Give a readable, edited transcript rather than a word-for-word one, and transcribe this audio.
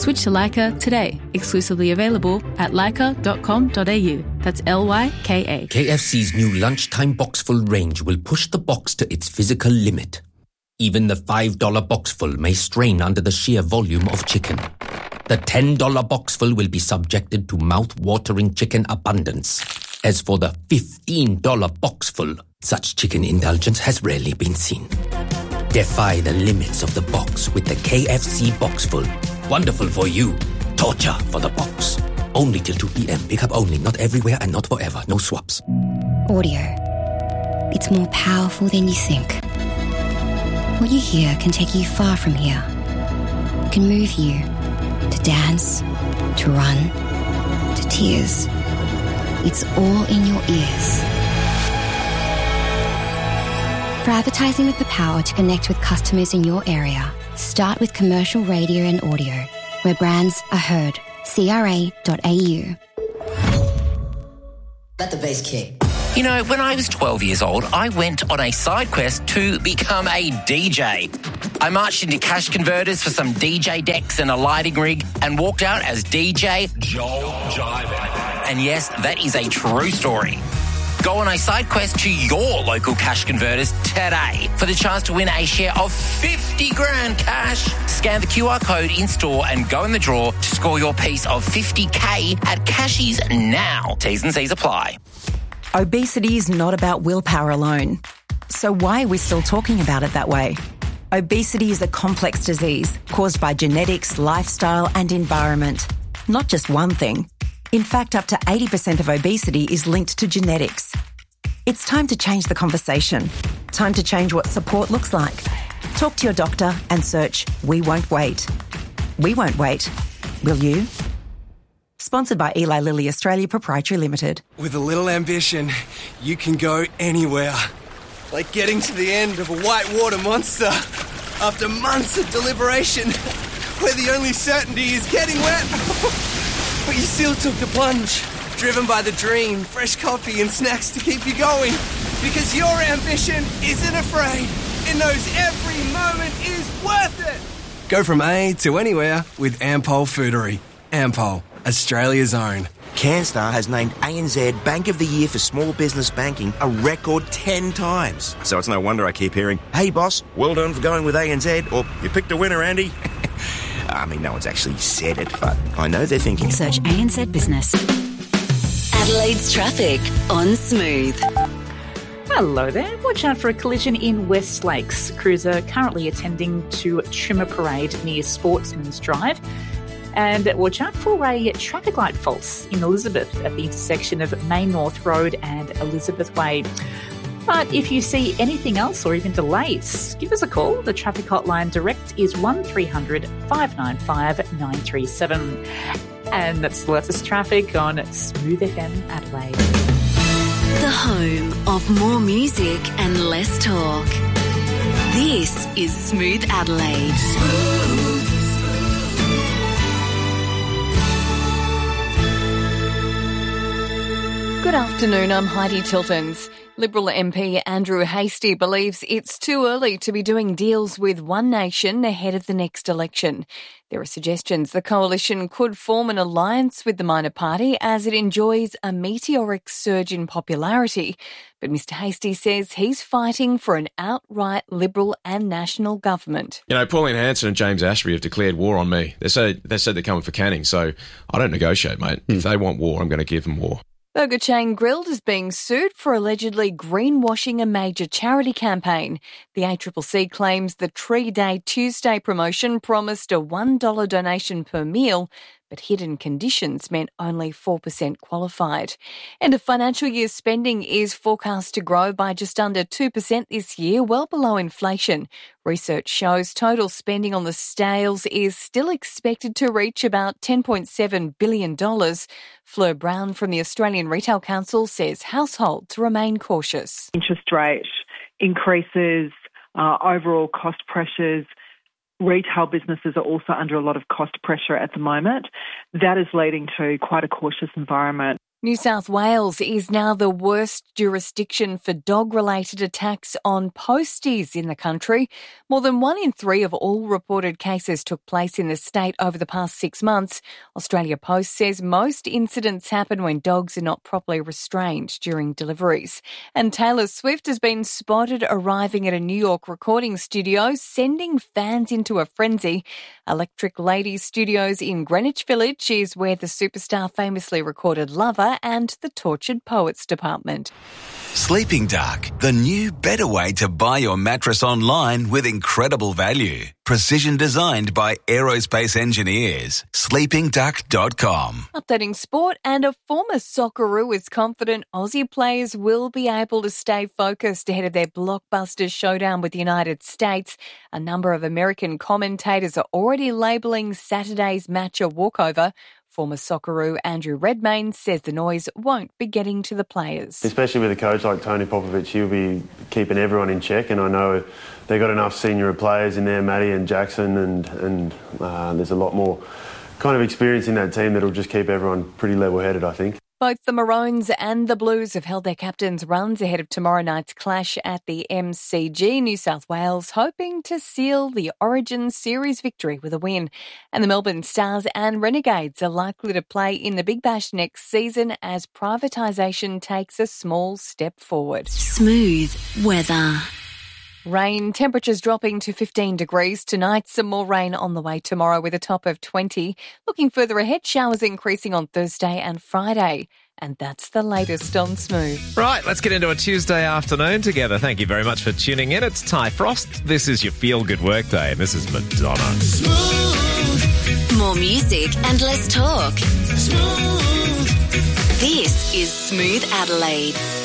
Switch to Leica today. Exclusively available at leica.com.au. That's Lyka. KFC's new lunchtime boxful range will push the box to its physical limit. Even the $5 boxful may strain under the sheer volume of chicken. The $10 boxful will be subjected to mouth-watering chicken abundance. As for the $15 boxful, such chicken indulgence has rarely been seen. Defy the limits of the box with the KFC boxful. Wonderful for you. Torture for the box. Only till 2 p.m. Pick up only. Not everywhere and not forever. No swaps. Audio. It's more powerful than you think. What you hear can take you far from here. It can move you to dance, to run, to tears. It's all in your ears. For advertising with the power to connect with customers in your area, start with commercial radio and audio, where brands are heard. CRA.au. Let the bass kick. You know, when I was 12 years old, I went on a side quest to become a DJ. I marched into cash converters for some DJ decks and a lighting rig and walked out as DJ Joel Jive. And yes, that is a true story. Go on a side quest to your local cash converters today for the chance to win a share of 50 grand cash. Scan the QR code in store and go in the draw to score your piece of 50K at Cashies now. T's and C's apply. Obesity is not about willpower alone. So why are we still talking about it that way? Obesity is a complex disease caused by genetics, lifestyle and environment. Not just one thing. In fact, up to 80% of obesity is linked to genetics. It's time to change the conversation. Time to change what support looks like. Talk to your doctor and search We Won't Wait. We won't wait. Will you? Sponsored by Eli Lilly Australia Proprietary Limited. With a little ambition, you can go anywhere. Like getting to the end of a whitewater monster after months of deliberation, where the only certainty is getting wet. But you still took the plunge, driven by the dream, fresh coffee and snacks to keep you going. Because your ambition isn't afraid. It knows every moment is worth it. Go from A to anywhere with Ampol Foodery. Ampol, Australia's own. CanStar has named ANZ Bank of the Year for Small Business Banking a record 10 times. So it's no wonder I keep hearing, hey boss, well done for going with ANZ, or you picked a winner, Andy. I mean, no one's actually said it, but I know they're thinking. Search ANZ Business. Adelaide's traffic on Smooth. Hello there. Watch out for a collision in West Lakes. Crews are currently attending to Trimmer Parade near Sportsman's Drive. And watch out for a traffic light fault in Elizabeth at the intersection of Main North Road and Elizabeth Way. But if you see anything else or even delays, give us a call. The traffic hotline direct is 1300 595 937. And that's the latest traffic on Smooth FM Adelaide. The home of more music and less talk. This is Smooth Adelaide. Good afternoon, I'm Heidi Tiltons. Liberal MP Andrew Hastie believes it's too early to be doing deals with One Nation ahead of the next election. There are suggestions the coalition could form an alliance with the minor party as it enjoys a meteoric surge in popularity. But Mr Hastie says he's fighting for an outright Liberal and national government. You know, Pauline Hanson and James Ashby have declared war on me. They said they're coming for Canning, so I don't negotiate, mate. If they want war, I'm going to give them war. Burger chain Grilled is being sued for allegedly greenwashing a major charity campaign. The ACCC claims the Tree Day Tuesday promotion promised a $1 donation per meal, but hidden conditions meant only 4% qualified. And the financial year's spending is forecast to grow by just under 2% this year, well below inflation. Research shows total spending on the scales is still expected to reach about $10.7 billion. Fleur Brown from the Australian Retail Council says households remain cautious. Interest rate increases, overall cost pressures. Retail businesses are also under a lot of cost pressure at the moment. That is leading to quite a cautious environment. New South Wales is now the worst jurisdiction for dog-related attacks on posties in the country. More than 1 in 3 of all reported cases took place in the state over the past 6 months. Australia Post says most incidents happen when dogs are not properly restrained during deliveries. And Taylor Swift has been spotted arriving at a New York recording studio, sending fans into a frenzy. Electric Lady Studios in Greenwich Village is where the superstar famously recorded Lover and the Tortured Poets department. Sleeping Dark, the new better way to buy your mattress online with incredible value. Precision designed by aerospace engineers. sleepingduck.com. Updating sport, and a former Socceroo is confident Aussie players will be able to stay focused ahead of their blockbuster showdown with the United States. A number of American commentators are already labelling Saturday's match a walkover. Former Socceroo Andrew Redmayne says the noise won't be getting to the players. Especially with a coach like Tony Popovich, he'll be keeping everyone in check, and I know they've got enough senior players in there, Matty and Jackson, and there's a lot more kind of experience in that team that'll just keep everyone pretty level-headed, I think. Both the Maroons and the Blues have held their captains' runs ahead of tomorrow night's clash at the MCG. New South Wales hoping to seal the Origin Series victory with a win. And the Melbourne Stars and Renegades are likely to play in the Big Bash next season as privatisation takes a small step forward. Smooth weather. Rain, temperatures dropping to 15 degrees tonight. Some more rain on the way tomorrow with a top of 20. Looking further ahead, showers increasing on Thursday and Friday. And that's the latest on Smooth. Right, let's get into a Tuesday afternoon together. Thank you very much for tuning in. It's Ty Frost. This is your Feel Good Workday, and this is Madonna. Smooth. More music and less talk. Smooth. This is Smooth Adelaide.